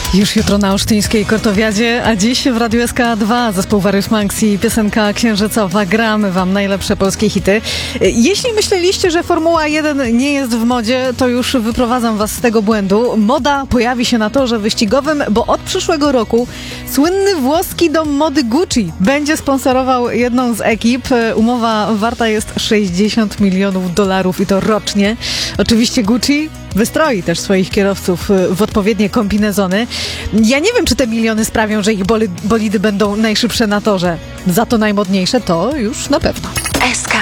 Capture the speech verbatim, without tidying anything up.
Już jutro na olsztyńskiej Kortowiadzie, a dziś w Radiu S K dwa zespół Various Monks i piosenka księżycowa. Gramy wam najlepsze polskie hity. Jeśli myśleliście, że Formuła jeden nie jest w modzie, to już wyprowadzam was z tego błędu. Moda pojawi się na torze wyścigowym, bo od przyszłego roku słynny włoski dom mody Gucci będzie sponsorował jedną z ekip. Umowa warta jest sześćdziesiąt milionów dolarów i to rocznie. Oczywiście Gucci wystroi też swoich kierowców w odpowiednie kombinezony. Ja nie wiem, czy te miliony sprawią, że ich bolidy będą najszybsze na torze. Za to najmodniejsze to już na pewno. S K